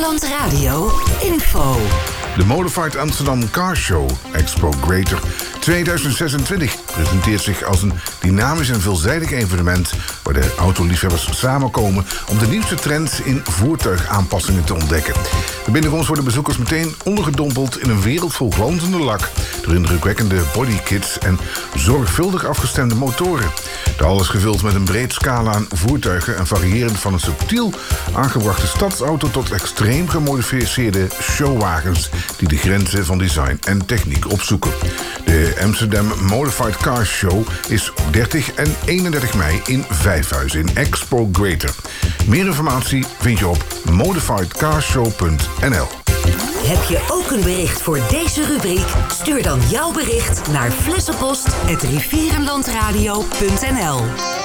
Rivierenland Radio info. De Modified Amsterdam Car Show Expo Greater 2026 presenteert zich als een dynamisch en veelzijdig evenement waar de autoliefhebbers samenkomen om de nieuwste trends in voertuigaanpassingen te ontdekken. De binnenkomst worden bezoekers meteen ondergedompeld in een wereld vol glanzende lak, door indrukwekkende bodykits en zorgvuldig afgestemde motoren. De hal is gevuld met een breed scala aan voertuigen en variërend van een subtiel aangebrachte stadsauto tot extreem gemodificeerde showwagens die de grenzen van design en techniek opzoeken. De Amsterdam Modified Car Show is op 30 en 31 mei in Vijfhuizen in Expo Greater. Meer informatie vind je op modifiedcarshow.nl. Heb je ook een bericht voor deze rubriek? Stuur dan jouw bericht naar flessenpost@rivierenlandradio.nl.